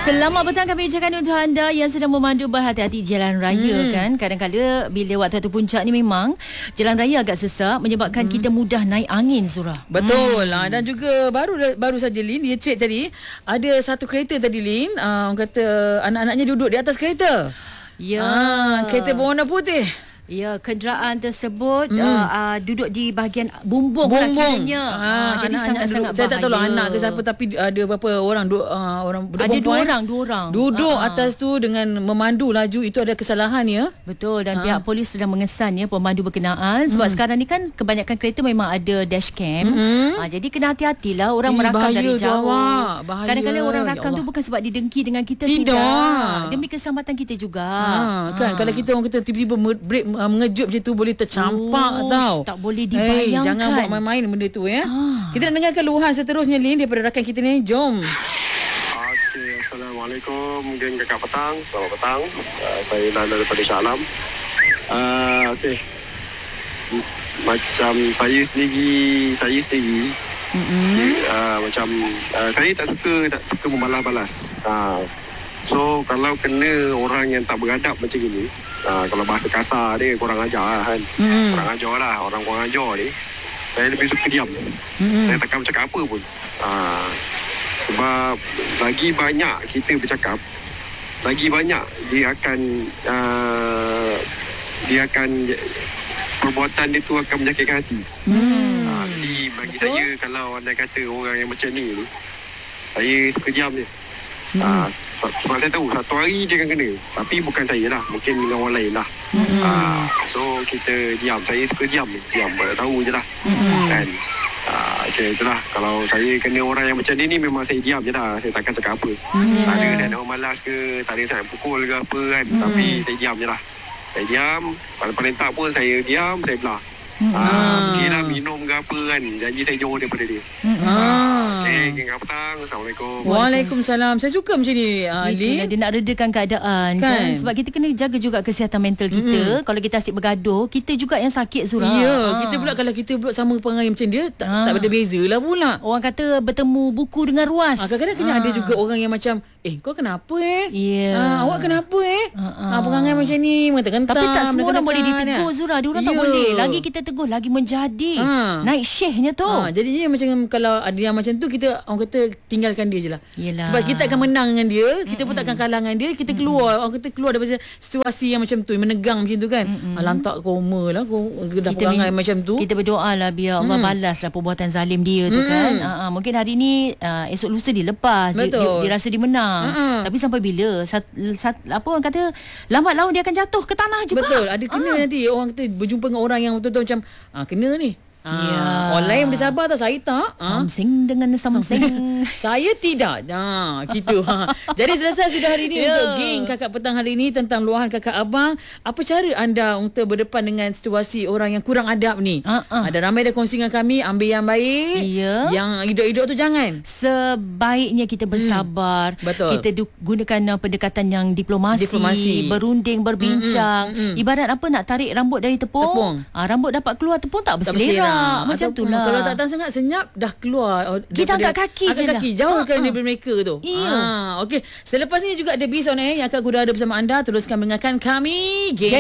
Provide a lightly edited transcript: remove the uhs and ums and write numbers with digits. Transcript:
Selamat petang, kami ucapkan untuk anda yang sedang memandu berhati-hati jalan raya kan. Kadang-kadang bila waktu puncak ni memang jalan raya agak sesak menyebabkan kita mudah naik angin, Surah. Betul lah. Dan juga baru saja Lin, dia trade tadi ada satu kereta tadi Lin, orang kata anak-anaknya duduk di atas kereta. Ya, Kereta berwarna putih. ya, kenderaan tersebut duduk di bahagian bumbung lah kiranya. Jadi sangat-sangat bahaya. Saya tak tahu lah anak ke siapa, tapi ada berapa orang orang ada dua orang duduk atas tu dengan memandu laju. Itu ada kesalahan ya. Betul, dan pihak polis sedang mengesan ya pemandu berkenaan sebab sekarang ni kan kebanyakan kereta memang ada dashcam. Jadi kena hati-hatilah orang merakam dari jauh. Bahaya. Kadang-kadang orang rakam tu bukan sebab didengki dengan kita, tidak. Demi keselamatan kita juga. Kan kalau kita orang kata tiba-tiba break mengejut macam tu boleh tercampak tau. Tak boleh dibayangkan. Jangan buat main-main benda tu ya. Kita nak dengarkan luahan seterusnya Lin daripada rakan kita ni. Jom. Okey, Assalamualaikum geng kakak petang. Selamat petang. Saya Nana daripada Shah Alam. Okey. Macam saya sendiri macam saya tak suka membalas-balas. So kalau kena orang yang tak beradab macam ini, kalau bahasa kasar dia kurang ajar lah kan. Kurang ajar lah, orang kurang ajar ni, saya lebih suka diam. Saya takkan bercakap apa pun. Sebab lagi banyak kita bercakap, lagi banyak dia akan perbuatan dia tu akan menyakitkan hati. Jadi bagi saya, kalau anda kata orang yang macam ni, saya suka diam je. Sebab saya tahu satu hari dia akan kena. Tapi bukan saya lah, mungkin dengan orang lain lah. So kita diam. Saya suka diam. Tahu je lah. Kan. Okay, itulah. Kalau saya kena orang yang macam ni memang saya diam je lah. Saya takkan cakap apa. Tak ada saya nak memalas ke, tak ada saya nak pukul ke apa kan. Tapi saya diam je lah. Saya diam. Paling tak pun saya diam, saya belah. Pergilah minum ke apa kan. Janji saya jauh daripada dia. Okay, geng petang. Assalamualaikum. Waalaikumsalam. Saya suka macam ni Itulah, dia nak redakan keadaan kan. Sebab kita kena jaga juga kesihatan mental kita. Kalau kita asyik bergaduh, kita juga yang sakit, Surah. Ya, kita pula kalau kita pula sama perangai macam dia, tak ada beza lah pula. Orang kata bertemu buku dengan ruas. Kadang-kadang kena ada juga orang yang macam, kau kenapa awak kenapa perangai macam ni, mengatakan tapi tak semua orang boleh ditegur, Zura. Dia orang tak boleh. Lagi kita tegur, lagi menjadi naik syekhnya tu. Jadinya macam kalau ada yang macam tu, kita orang kata tinggalkan dia je lah. Yelah. Sebab kita akan menang dengan dia, kita pun takkan kalah dengan dia. Kita keluar, orang kata keluar daripada situasi yang macam tu, yang menegang macam tu kan. Lantak koma lah, kau dah perangai macam tu. Kita berdoa lah biar Allah balas lah perbuatan zalim dia tu kan. Mungkin hari ni, esok lusa dia lepas, dia rasa dia menang. Tapi sampai bila apa orang kata, lambat laun dia akan jatuh ke tanah juga. Betul, ada kena nanti orang kata berjumpa dengan orang yang betul-betul macam kena ni. Orang lain boleh sabar tau, saya tak. Something dengan something. Saya tidak. Gitu. Jadi selesai sudah hari ini untuk geng kakak petang hari ini tentang luahan kakak abang. Apa cara anda untuk berdepan dengan situasi orang yang kurang adab ni? Ada ramai dah kongsi dengan kami, ambil yang baik. Yang hidup-hidup tu jangan. Sebaiknya kita bersabar. Betul. Kita gunakan pendekatan yang diplomasi. Berunding, berbincang. Ibarat apa, nak tarik rambut dari tepung. Rambut dapat keluar, tepung tak berselera. Macam tu lah. Kalau tak tahan sangat senyap, dah keluar. Kita angkat kaki je lah. Jauhkan daripada mereka tu. Okey. Selepas ni juga ada Biz on Air yang akan kuda ada bersama anda. Teruskan mendengarkan kami, geng